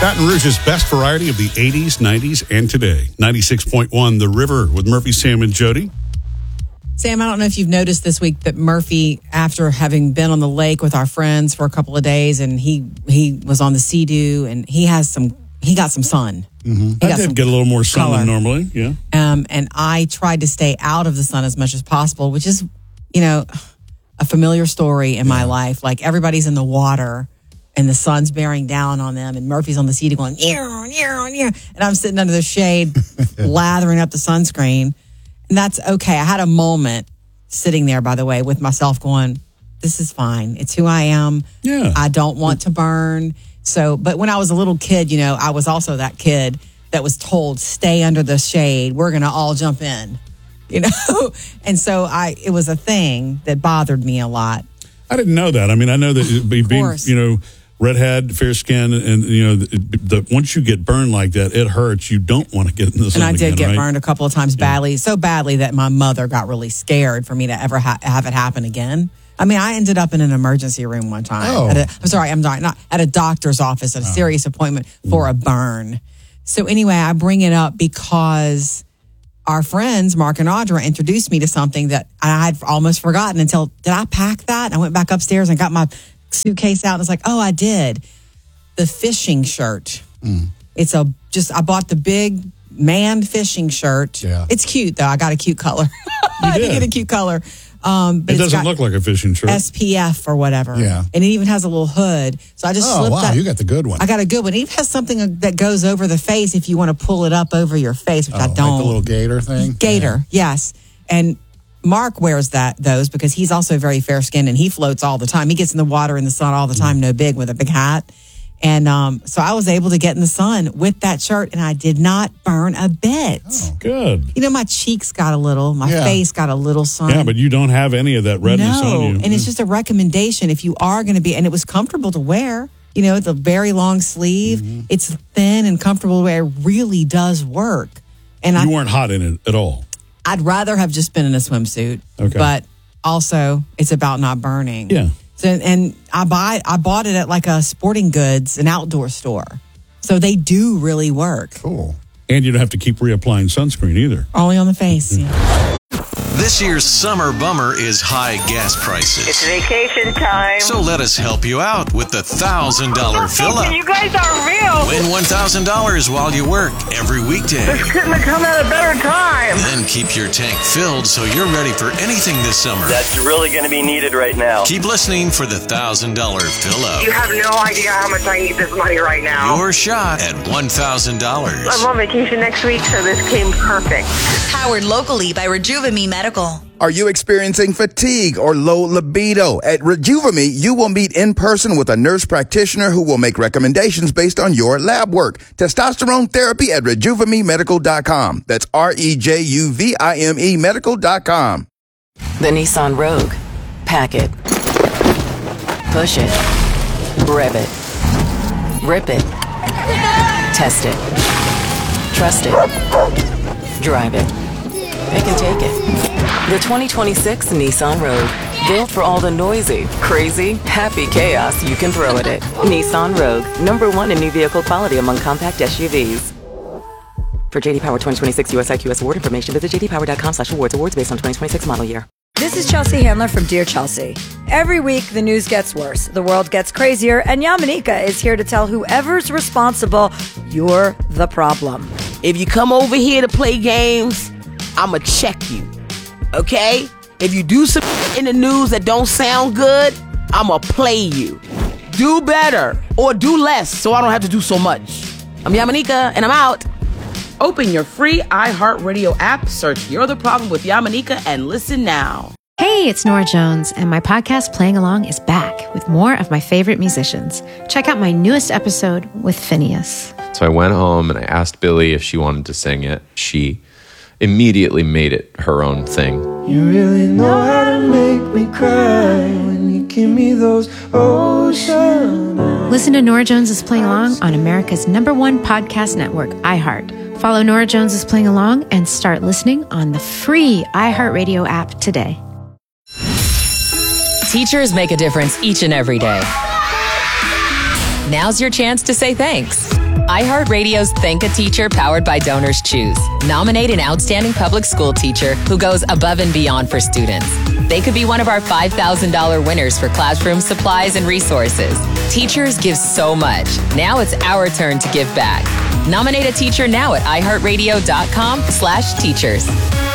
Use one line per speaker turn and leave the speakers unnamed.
Baton Rouge's best variety of the 80s, 90s, and today. 96.1 The River with Murphy, Sam, and Jody.
Sam, I don't know if you've noticed this week that Murphy, after having been on the lake with our friends for a couple of days, and he was on the Sea-Doo, and he got some sun.
Mm-hmm. I did get a little more sun than normally, yeah.
And I tried to stay out of the sun as much as possible, which is, a familiar story in my life. Like, everybody's in the water, and the sun's bearing down on them, and Murphy's on the Sea-Doo going, and I'm sitting under the shade, lathering up the sunscreen. And that's okay. I had a moment sitting there, by the way, with myself going, this is fine. It's who I am.
Yeah.
I don't want to burn. So, but when I was a little kid, I was also that kid that was told, stay under the shade. We're going to all jump in, And so it was a thing that bothered me a lot.
I didn't know that. I mean, I know that being, redhead, fair skin, and once you get burned like that, it hurts. You don't want to get in the sun.
And I did
again,
get
right?
burned a couple of times badly, so badly that my mother got really scared for me to ever have it happen again. I mean, I ended up in an emergency room one time.
Oh.
Not at a doctor's office at a serious appointment for a burn. So anyway, I bring it up because our friends, Mark and Audra, introduced me to something that I had almost forgotten until, did I pack that? And I went back upstairs and got my suitcase out and it's like, oh, I did. The fishing shirt. It's I bought the big man fishing shirt.
Yeah.
It's cute though. I got a cute color. I did get a cute color. But
it doesn't look like a fishing shirt.
SPF or whatever.
Yeah.
And it even has a little hood. So I just slipped that.
You got the good one.
I got a good one. It even has something that goes over the face if you want to pull it up over your face, which I don't.
Like the little gator thing?
Gator, yes. And Mark wears those because he's also very fair skinned and he floats all the time. He gets in the water in the sun all the time, no big, with a big hat. And so I was able to get in the sun with that shirt and I did not burn a bit.
Oh, good.
My cheeks got my face got a little sun.
Yeah, but you don't have any of that redness on you.
And it's just a recommendation if you are going to be, and it was comfortable to wear. It's a very long sleeve. Mm-hmm. It's thin and comfortable to wear. It really does work. And
you weren't hot in it at all.
I'd rather have just been in a swimsuit.
Okay.
But also, it's about not burning.
Yeah.
So, and I bought it at like a sporting goods, an outdoor store. So they do really work.
Cool.
And you don't have to keep reapplying sunscreen either.
Only on the face. Yeah.
This year's summer bummer is high gas prices.
It's vacation time.
So let us help you out with the $1,000 fill-up.
You guys are real.
Win $1,000 while you work every weekday.
This couldn't have come at a better time.
Then keep your tank filled so you're ready for anything this summer.
That's really going to be needed right now.
Keep listening for the $1,000 fill-up.
You have no idea how much I need this money right now.
Your shot at $1,000.
I'm on vacation next week, so this came perfect.
Powered locally by Rejuvame Medical.
Are you experiencing fatigue or low libido? At Rejuvame, you will meet in person with a nurse practitioner who will make recommendations based on your lab work. Testosterone therapy at RejuvameMedical.com. That's REJUVIME Medical.com.
The Nissan Rogue. Pack it. Push it. Rev it. Rip it. Test it. Trust it. Drive it. Pick and take it. The 2026 Nissan Rogue. Built for all the noisy, crazy, happy chaos you can throw at it. Nissan Rogue. #1 in new vehicle quality among compact SUVs. For JD Power 2026 US IQS award information, visit jdpower.com/awards. Awards based on 2026 model year.
This is Chelsea Handler from Dear Chelsea. Every week, the news gets worse, the world gets crazier, and Yamanika is here to tell whoever's responsible, you're the problem.
If you come over here to play games, I'ma check you, okay? If you do some in the news that don't sound good, I'ma play you. Do better or do less so I don't have to do so much. I'm Yamanika and I'm out.
Open your free iHeartRadio app, search You're the Problem with Yamanika, and listen now.
Hey, it's Nora Jones, and my podcast Playing Along is back with more of my favorite musicians. Check out my newest episode with Phineas.
So I went home and I asked Billy if she wanted to sing it. She immediately made it her own thing.
You really know how to make me cry when you give me those ocean eyes.
Listen to Nora Jones is Playing Along on America's #1 podcast network, iHeart. Follow Nora Jones is Playing Along and start listening on the free iHeartRadio app today.
Teachers make a difference each and every day. Now's your chance to say thanks.
iHeartRadio's Thank a Teacher powered by Donors Choose. Nominate an outstanding public school teacher who goes above and beyond for students. They could be one of our $5,000 winners for classroom supplies and resources. Teachers give so much. Now it's our turn to give back. Nominate a teacher now at iHeartRadio.com/teachers.